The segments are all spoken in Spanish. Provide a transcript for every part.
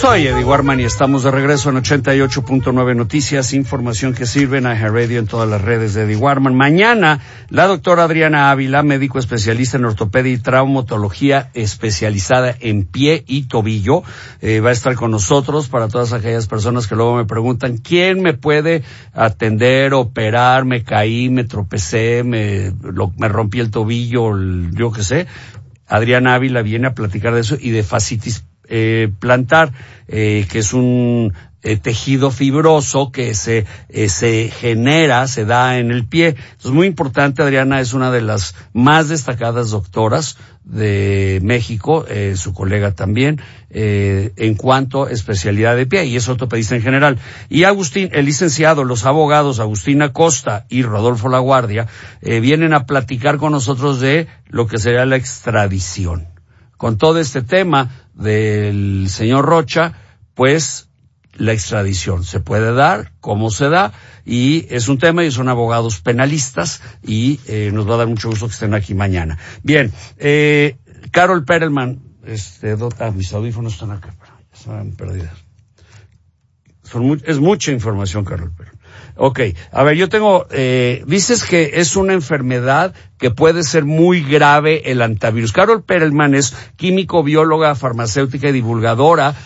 Soy Eddie Warman y estamos de regreso en 88.9 Noticias, información que sirve en iHeartRadio, en todas las redes de Eddie Warman. Mañana, la doctora Adriana Ávila, médico especialista en ortopedia y traumatología especializada en pie y tobillo, va a estar con nosotros para todas aquellas personas que luego me preguntan, ¿quién me puede atender, operar? Me caí, me tropecé, me rompí el tobillo, yo qué sé. Adriana Ávila viene a platicar de eso y de fascitis plantar, que es un tejido fibroso que se genera, se da en el pie. Entonces, muy importante, Adriana es una de las más destacadas doctoras de México, su colega también, en cuanto a especialidad de pie, y es ortopedista en general. Y Agustín, el licenciado, los abogados Agustín Acosta y Rodolfo Laguardia, vienen a platicar con nosotros de lo que sería la extradición. Con todo este tema del señor Rocha, pues la extradición se puede dar, cómo se da, y es un tema, y son abogados penalistas, y nos va a dar mucho gusto que estén aquí mañana. Bien, Carol Perelman, mis audífonos están acá, están perdidas. Es mucha información, Carol Perelman. Okay, a ver, yo tengo, dices que es una enfermedad que puede ser muy grave, el hantavirus. Carol Perelman es químico, bióloga, farmacéutica y divulgadora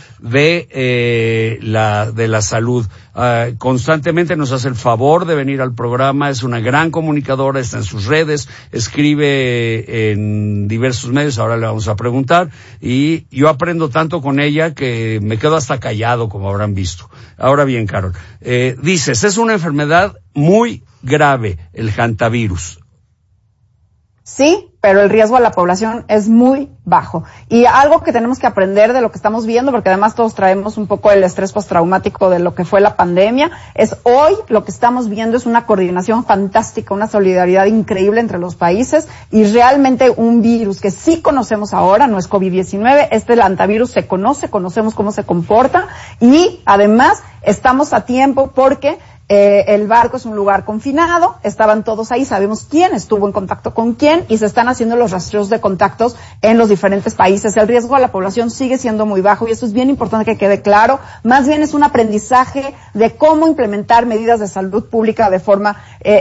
de la salud. Constantemente nos hace el favor de venir al programa, es una gran comunicadora, está en sus redes, escribe en diversos medios, ahora le vamos a preguntar, y yo aprendo tanto con ella que me quedo hasta callado, como habrán visto. Ahora bien, Carol, dices, es una enfermedad muy grave, el hantavirus. Sí, pero el riesgo a la población es muy bajo. Y algo que tenemos que aprender de lo que estamos viendo, porque además todos traemos un poco el estrés postraumático de lo que fue la pandemia, es hoy lo que estamos viendo es una coordinación fantástica, una solidaridad increíble entre los países, y realmente un virus que sí conocemos ahora, no es COVID-19, el hantavirus se conoce, conocemos cómo se comporta, y además estamos a tiempo porque el barco es un lugar confinado, estaban todos ahí, sabemos quién estuvo en contacto con quién y se están haciendo los rastreos de contactos en los diferentes países. El riesgo a la población sigue siendo muy bajo y esto es bien importante que quede claro. Más bien es un aprendizaje de cómo implementar medidas de salud pública de forma,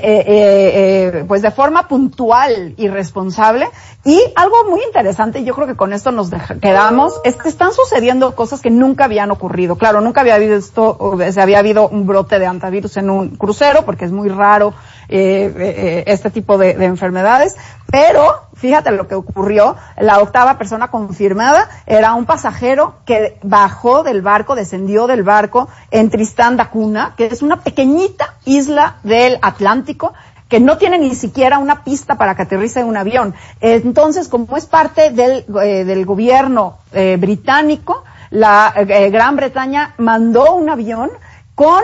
pues de forma puntual y responsable. Y algo muy interesante, yo creo que con esto nos quedamos, es que están sucediendo cosas que nunca habían ocurrido. Claro, nunca había habido un brote de hantavirus en un crucero, porque es muy raro este tipo de enfermedades, pero fíjate lo que ocurrió. La 8ª persona confirmada era un pasajero que bajó del barco, descendió del barco en Tristán da Cunha, que es una pequeñita isla del Atlántico, que no tiene ni siquiera una pista para que aterrice un avión. Entonces, como es parte del gobierno británico, la Gran Bretaña mandó un avión con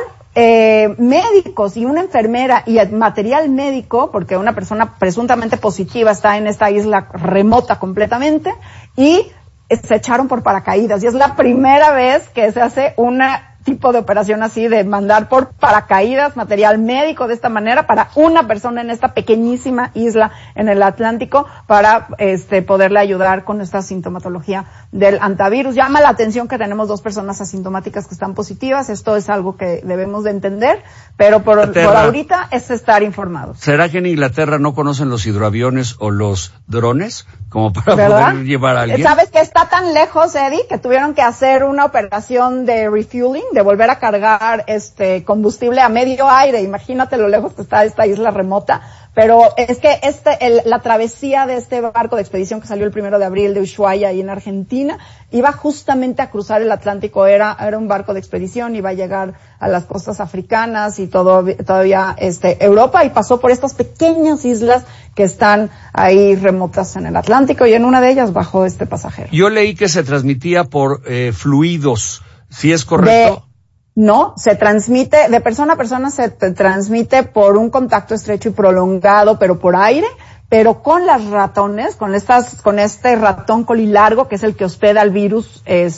médicos y una enfermera y material médico, porque una persona presuntamente positiva está en esta isla remota completamente, y se echaron por paracaídas. Y es la primera vez que se hace una tipo de operación así, de mandar por paracaídas material médico de esta manera para una persona en esta pequeñísima isla en el Atlántico, para poderle ayudar con esta sintomatología del hantavirus. Llama la atención que tenemos 2 personas asintomáticas que están positivas. Esto es algo que debemos de entender, pero por ahorita es estar informados. ¿Será que en Inglaterra no conocen los hidroaviones o los drones como para poder llevar a alguien? ¿Sabes que está tan lejos, Eddie, que tuvieron que hacer una operación de refueling, de volver a cargar combustible a medio aire? Imagínate lo lejos que está esta isla remota. Pero es que la travesía de este barco de expedición que salió el 1 de abril de Ushuaia, ahí en Argentina, iba justamente a cruzar el Atlántico. Era un barco de expedición, iba a llegar a las costas africanas y todavía Europa, y pasó por estas pequeñas islas que están ahí remotas en el Atlántico, y en una de ellas bajó este pasajero. Yo leí que se transmitía por fluidos. ¿Sí es correcto? No, se transmite, de persona a persona se transmite por un contacto estrecho y prolongado, pero por aire, pero con las ratones, con este ratón colilargo, que es el que hospeda al virus,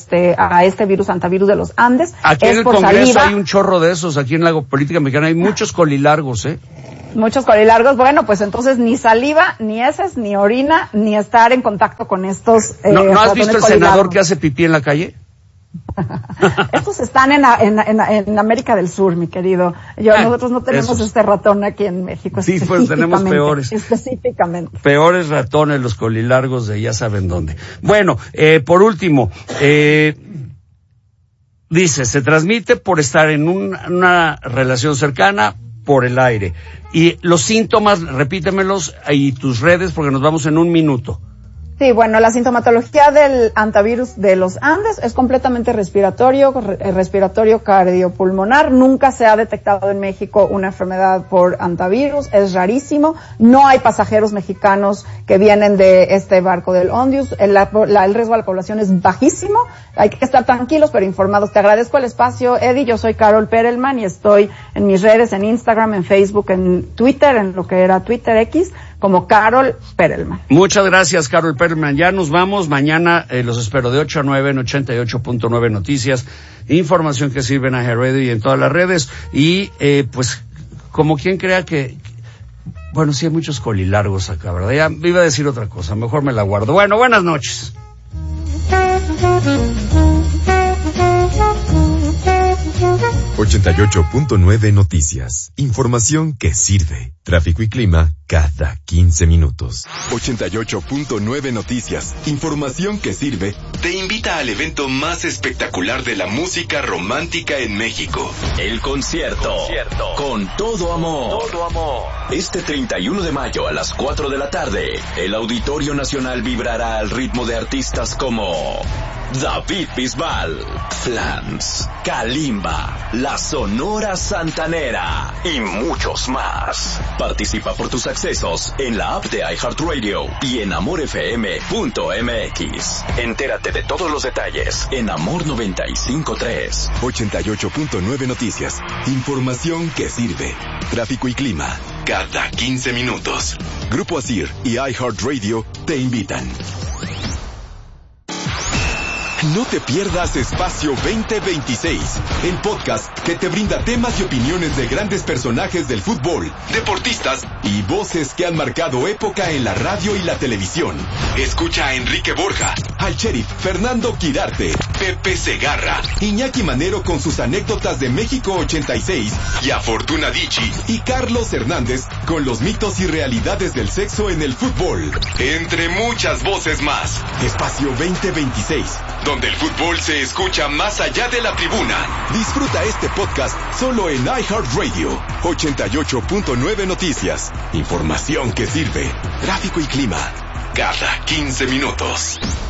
a este virus hantavirus de los Andes. Aquí en el por Congreso saliva. Hay un chorro de esos, aquí en la política mexicana hay muchos colilargos, Muchos colilargos. Bueno, pues entonces ni saliva, ni heces, ni orina, ni estar en contacto con estos ¿No has visto el senador que hace pipí en la calle? Estos están en América del Sur, mi querido. Nosotros no tenemos este ratón aquí en México. Sí, pues tenemos peores. Específicamente. Peores ratones, los colilargos de ya saben dónde. Bueno, por último, dice, se transmite por estar en una relación cercana por el aire. Y los síntomas, repítemelos y tus redes porque nos vamos en un minuto. Sí, bueno, la sintomatología del hantavirus de los Andes es completamente respiratorio cardiopulmonar. Nunca se ha detectado en México una enfermedad por hantavirus, es rarísimo. No hay pasajeros mexicanos que vienen de este barco del Ondius. El riesgo a la población es bajísimo. Hay que estar tranquilos pero informados. Te agradezco el espacio, Eddie. Yo soy Carol Perelman y estoy en mis redes, en Instagram, en Facebook, en Twitter, en lo que era Twitter X, como Carol Perelman. Muchas gracias, Carol Perelman. Ya nos vamos. Mañana los espero de 8 a 9 en 88.9 Noticias. Información que sirve en iHeartRadio y en todas las redes. Y, pues, como quien crea que... Bueno, sí hay muchos colilargos acá, ¿verdad? Ya iba a decir otra cosa. Mejor me la guardo. Bueno, buenas noches. 88.9 Noticias. Información que sirve. Tráfico y clima cada 15 minutos. 88.9 Noticias. Información que sirve. Te invita al evento más espectacular de la música romántica en México. El concierto. Con todo amor. Este 31 de mayo a las 4 de la tarde, el Auditorio Nacional vibrará al ritmo de artistas como David Bisbal, Flans, Kalimba, La Sonora Santanera y muchos más. Participa por tus accesos en la app de iHeartRadio y en amorfm.mx. Entérate de todos los detalles en Amor 95.3. 88.9 Noticias. Información que sirve. Tráfico y clima cada 15 minutos. Grupo Asir y iHeartRadio te invitan. No te pierdas Espacio 2026, el podcast que te brinda temas y opiniones de grandes personajes del fútbol, deportistas y voces que han marcado época en la radio y la televisión. Escucha a Enrique Borja, al sheriff Fernando Quirarte, Pepe Segarra, Iñaki Manero con sus anécdotas de México 86 y a Fortuna Dicci y Carlos Hernández con los mitos y realidades del sexo en el fútbol, entre muchas voces más. Espacio 2026, donde el fútbol se escucha más allá de la tribuna. Disfruta este podcast solo en iHeartRadio. 88.9 Noticias. Información que sirve. Tráfico y clima cada 15 minutos.